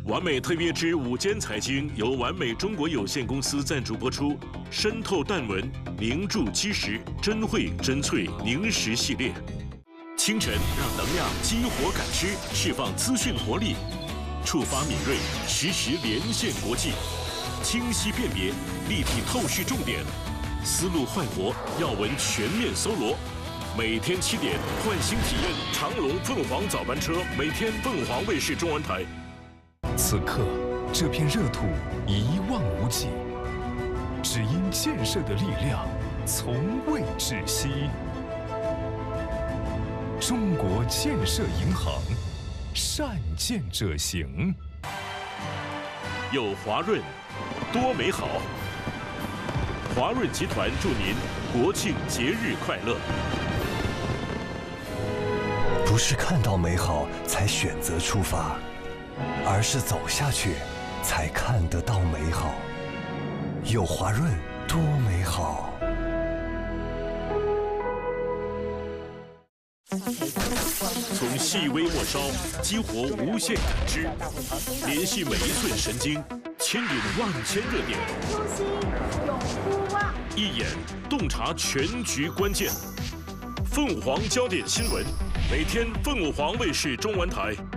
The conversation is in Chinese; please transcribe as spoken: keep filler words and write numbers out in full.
完美特别之午间财经由完美中国有限公司赞助播出，深透淡纹凝铸基石真慧真萃凝实系列。清晨让能量激活感知，释放资讯活力，触发敏锐，实时连线国际，清晰辨别，立体透视重点，思路焕活，要闻全面搜罗。每天七点唤醒体验长隆凤凰早班车，每天凤凰卫视中文台。 此刻，这片热土一望无际，只因建设的力量从未止息。中国建设银行，善建者行。 有华润，多美好。华润集团祝您国庆节日快乐。 不是看到美好才选择出发，而是走下去才看得到美好。有华润，多美好。 从细微末梢激活无限感知，联系每一寸神经，牵引万千热点。 初心永不忘， 一眼洞察全局关键。凤凰焦点新闻，每天凤凰卫视中文台